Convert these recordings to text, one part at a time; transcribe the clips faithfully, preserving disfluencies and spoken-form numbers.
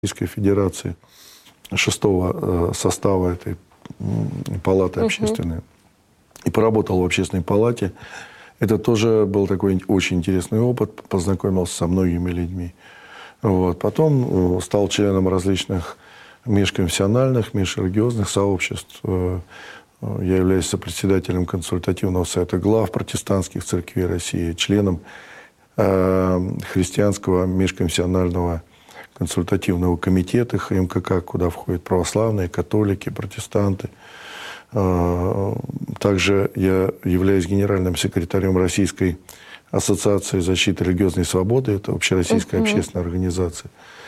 Российской Федерации, шестого состава этой палаты общественной. Uh-huh. И поработал в общественной палате. Это тоже был такой очень интересный опыт. Познакомился со многими людьми. Вот. Потом стал членом различных межконфессиональных, межрелигиозных сообществ. Я являюсь сопредседателем консультативного совета глав протестантских церквей России, членом христианского межконфессионального консультативного комитета эм ка ка, куда входят православные, католики, протестанты. Также я являюсь генеральным секретарем Российской ассоциации защиты религиозной свободы, это общероссийская uh-huh. общественная организация.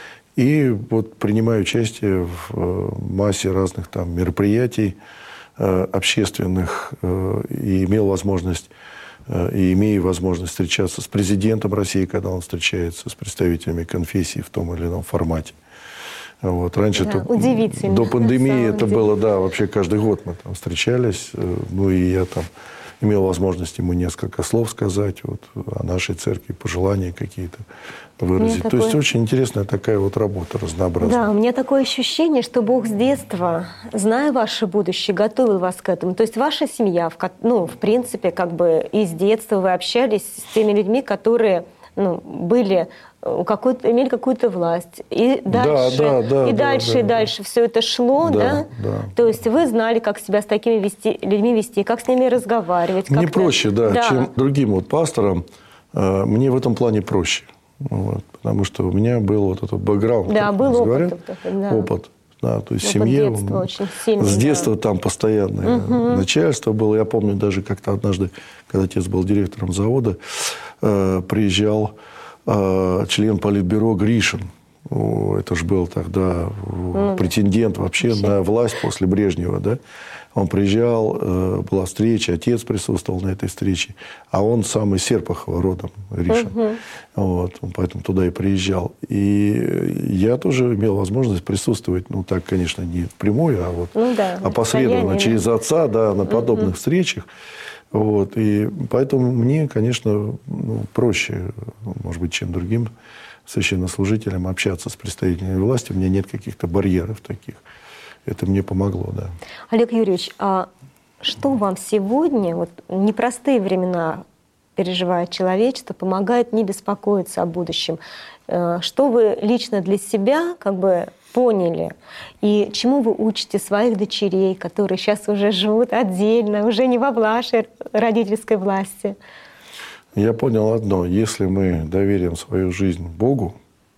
И вот принимаю участие в массе разных там мероприятий общественных, и имел возможность, и имею возможность встречаться с президентом России, когда он встречается с представителями конфессий в том или ином формате. Вот. Раньше да, то, до пандемии это деле. было, да, вообще каждый год мы там встречались. Ну и я там имел возможность ему несколько слов сказать вот, о нашей церкви, пожелания какие-то выразить. То такое... есть очень интересная такая вот работа, разнообразная. Да, у меня такое ощущение, что Бог с детства, зная ваше будущее, готовил вас к этому. То есть ваша семья, ну, в принципе, как бы и с детства вы общались с теми людьми, которые ну, были... Какой-то, имели какую-то власть. И дальше, да, да, да, и, дальше да, и дальше да. все это шло, да, да? да? То есть вы знали, как себя с такими вести, людьми вести, как с ними разговаривать. Мне проще, да, да, чем другим вот пасторам. Мне в этом плане проще. Вот, потому что у меня был вот этот бэкграунд, да, был опыт, говорят, да. опыт. Да, то есть опыт семья, детства очень сильный, с детства да. там постоянное угу. начальство было. Я помню даже как-то однажды, когда отец был директором завода, приезжал член политбюро Гришин. Это же был тогда ну, претендент вообще, вообще на власть после Брежнева. Да? Он приезжал, была встреча, отец присутствовал на этой встрече. А он сам из Серпухова родом, Гришин. Угу. Вот, он поэтому туда и приезжал. И я тоже имел возможность присутствовать, ну так, конечно, не впрямую, а вот ну, да, опосредованно через отца да, на подобных угу. встречах. Вот, и поэтому мне, конечно, ну, проще, может быть, чем другим священнослужителям общаться с представителями власти. У меня нет каких-то барьеров таких. Это мне помогло, да. Олег Юрьевич, а что вам сегодня, вот непростые времена переживает человечество, помогает не беспокоиться о будущем? Что вы лично для себя как бы поняли? И чему вы учите своих дочерей, которые сейчас уже живут отдельно, уже не во вашей родительской власти? Я понял одно. Если мы доверим свою жизнь Богу,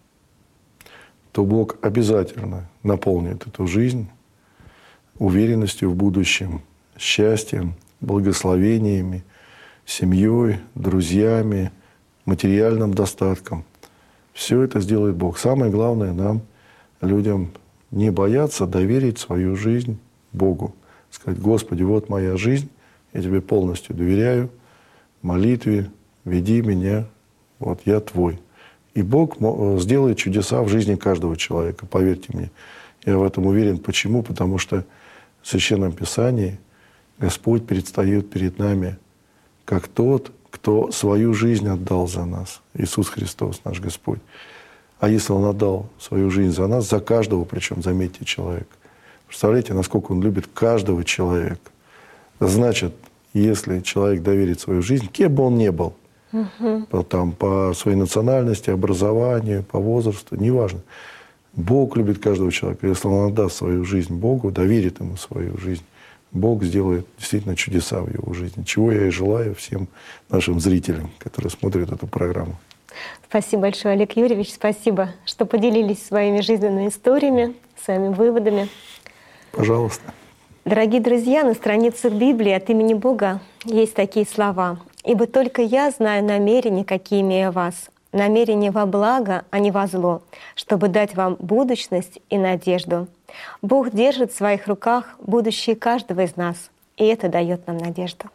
то Бог обязательно наполнит эту жизнь уверенностью в будущем, счастьем, благословениями, семьей, друзьями, материальным достатком. Все это сделает Бог. Самое главное нам, людям, не бояться доверить свою жизнь Богу. Сказать: Господи, вот моя жизнь, я Тебе полностью доверяю, молитве, веди меня, вот я Твой. И Бог сделает чудеса в жизни каждого человека, поверьте мне. Я в этом уверен. Почему? Потому что в Священном Писании Господь предстает перед нами как тот, кто свою жизнь отдал за нас. Иисус Христос, наш Господь. А если Он отдал свою жизнь за нас, за каждого, причем, заметьте, человека. Представляете, насколько Он любит каждого человека. Значит, если человек доверит свою жизнь, кем бы он ни был, угу. там, по своей национальности, образованию, по возрасту, неважно. Бог любит каждого человека. Если он отдаст свою жизнь Богу, доверит Ему свою жизнь, Бог сделает действительно чудеса в его жизни. Чего я и желаю всем нашим зрителям, которые смотрят эту программу. Спасибо большое, Олег Юрьевич. Спасибо, что поделились своими жизненными историями, своими выводами. Пожалуйста. Дорогие друзья, на страницах Библии от имени Бога есть такие слова. «Ибо только я знаю намерения, какие имею о вас, намерения во благо, а не во зло, чтобы дать вам будущность и надежду». Бог держит в своих руках будущее каждого из нас, и это дает нам надежду.